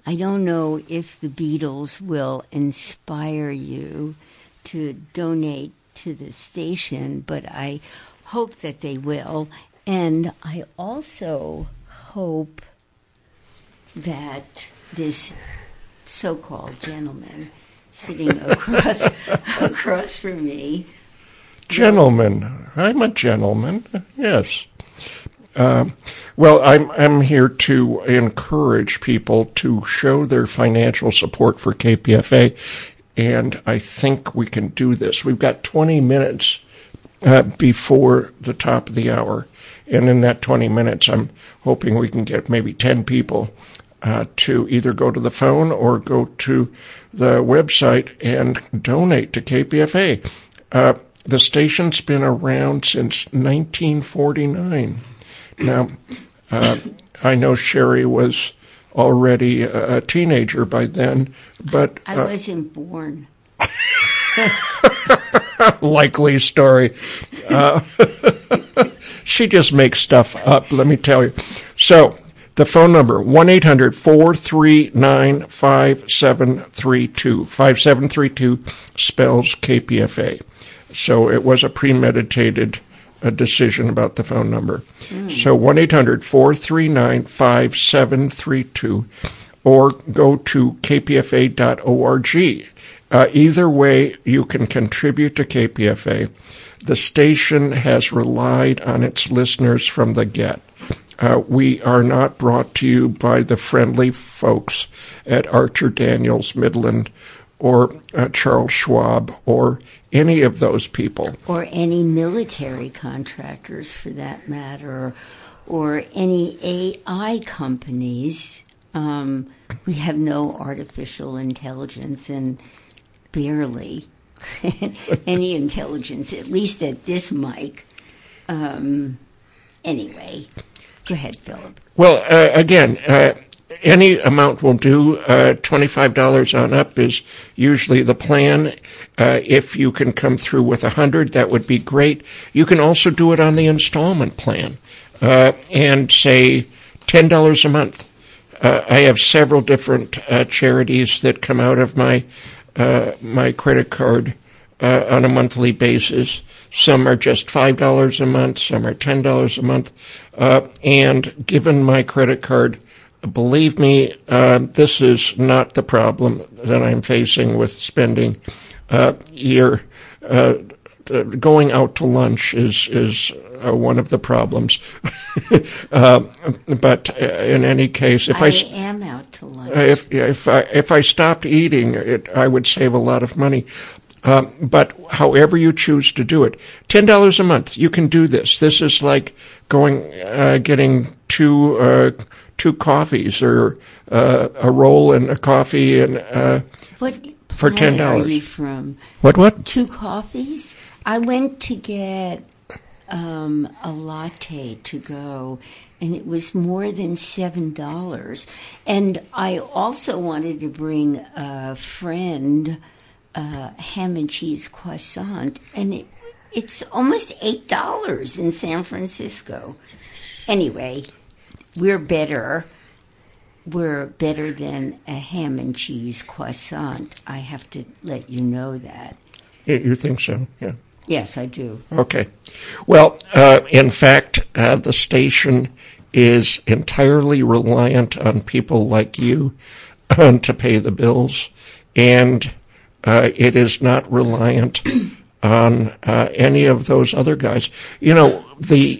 I don't know if the Beatles will inspire you to donate to the station, but I hope that they will. And I also hope that this so-called gentleman sitting across from me. Gentleman. I'm a gentleman, yes. Well, I'm here to encourage people to show their financial support for KPFA, and I think we can do this. We've got 20 minutes before the top of the hour, and in that 20 minutes, I'm hoping we can get maybe 10 people to either go to the phone or go to the website and donate to KPFA. The station's been around since 1949. Now, I know Sherry was already a teenager by then, but... I wasn't born. Likely story. She just makes stuff up, let me tell you. So, the phone number, 1-800-439-5732. 5732 spells KPFA. So it was a premeditated decision about the phone number. So 1-800-439-5732 or go to kpfa.org. Either way, you can contribute to KPFA. The station has relied on its listeners from the get. We are not brought to you by the friendly folks at Archer Daniels Midland or Charles Schwab or any of those people. Or any military contractors, for that matter, or any AI companies. We have no artificial intelligence and barely any intelligence, at least at this mic. Anyway, go ahead, Philip. Well, again, any amount will do. $25 on up is usually the plan. If you can come through with 100, that would be great. You can also do it on the installment plan and say $10 a month. I have several different charities that come out of my credit card on a monthly basis. Some are just $5 a month. Some are $10 a month. And given my credit card, believe me, this is not the problem that I'm facing with spending. Going out to lunch is one of the problems. But in any case, I am out to lunch. If I stopped eating, I would save a lot of money. But however you choose to do it, $10 a month, you can do this. This is like getting two coffees or a roll and a coffee and for $10. Are you from? What? 2 coffees? I went to get a latte to go, and it was more than $7. And I also wanted to bring a friend ham and cheese croissant, and it's almost $8 in San Francisco. Anyway, we're better. We're better than a ham and cheese croissant. I have to let you know that. You think so? Yeah. Yes, I do. Okay. Well, in fact, the station is entirely reliant on people like you to pay the bills, and it is not reliant on any of those other guys. You know, the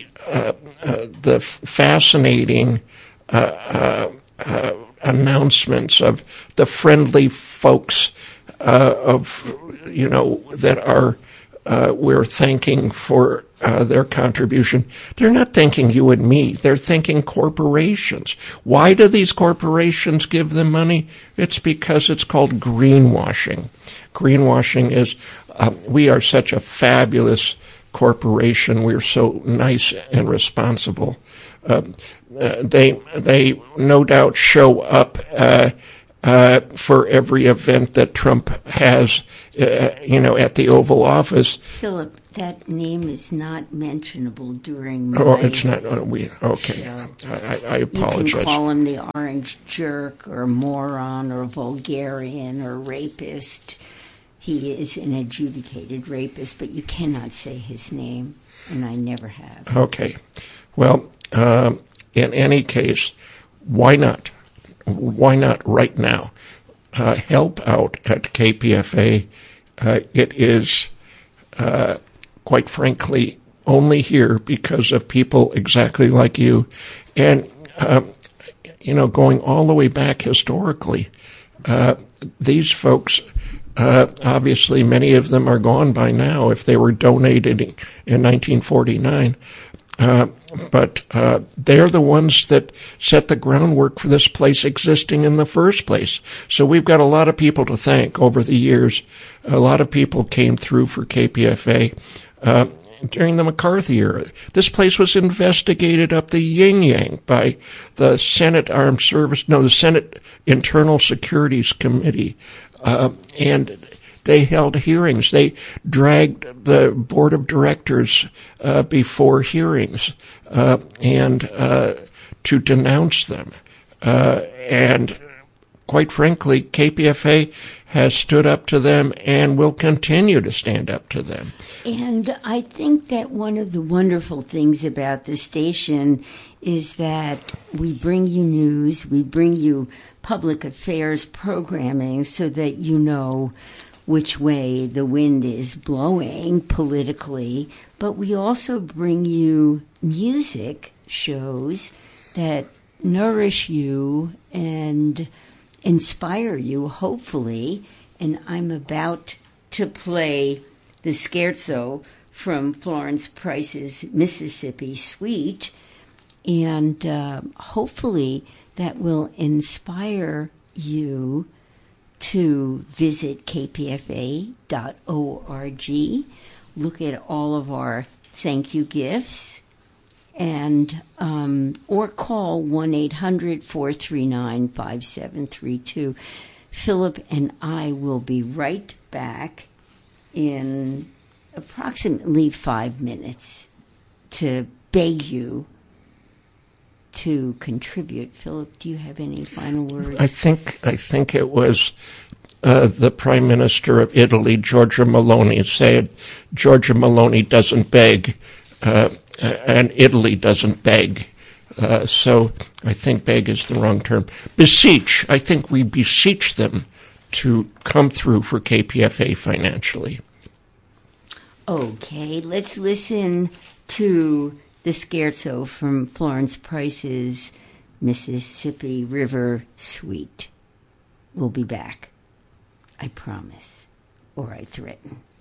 fascinating announcements of the friendly folks that are we're thanking for their contribution. They're not thanking you and me. They're thanking corporations. Why do these corporations give them money? It's because it's called greenwashing. Greenwashing is, we are such a fabulous corporation. We're so nice and responsible. They no doubt show up for every event that Trump has, at the Oval Office. Philip, that name is not mentionable during my Oh, it's not. Okay. show. I You apologize. can call him the orange jerk or moron or vulgarian or rapist. He is an adjudicated rapist, but you cannot say his name, and I never have. Okay. Well, in any case, why not? Why not right now? Help out at KPFA. It is, quite frankly, only here because of people exactly like you. And, going all the way back historically, these folks, obviously many of them are gone by now if they were donated in 1949. But they're the ones that set the groundwork for this place existing in the first place. So we've got a lot of people to thank over the years. A lot of people came through for KPFA. During the McCarthy era, this place was investigated up the yin-yang by the Senate the Senate Internal Securities Committee. And they held hearings. They dragged the board of directors before hearings and to denounce them. And quite frankly, KPFA has stood up to them and will continue to stand up to them. And I think that one of the wonderful things about the station is that we bring you news, we bring you public affairs programming so that you know which way the wind is blowing politically, but we also bring you music shows that nourish you and inspire you, hopefully. And I'm about to play the scherzo from Florence Price's Mississippi Suite, and hopefully that will inspire you to visit kpfa.org, look at all of our thank you gifts, and or call 1-800-439-5732. Philip and I will be right back in approximately 5 minutes to beg you to contribute. Philip, do you have any final words? I think it was the Prime Minister of Italy, Giorgia Meloni, said Giorgia Meloni doesn't beg, and Italy doesn't beg. So I think beg is the wrong term. Beseech. I think we beseech them to come through for KPFA financially. Okay, let's listen to the scherzo from Florence Price's Mississippi River Suite. We'll be back. I promise. Or I threaten.